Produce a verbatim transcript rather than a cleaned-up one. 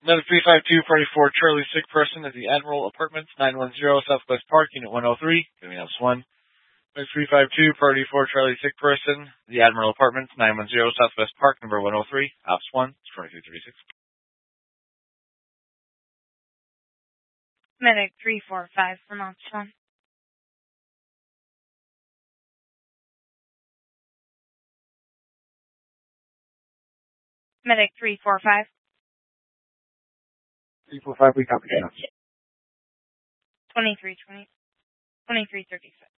Another three five two, party four, Charlie, sick person at the Admiral Apartments, nine one zero, Southwest Park, Unit one oh three. Giving Ops one. Another three five two, party four, Charlie, sick person, the Admiral Apartments, nine one zero, Southwest Park, number one oh three. Ops one. It's twenty-three thirty-six. Medic three four five from Ops one. Medic three four five. three four five, we copy. twenty-three twenty. twenty-three thirty-six.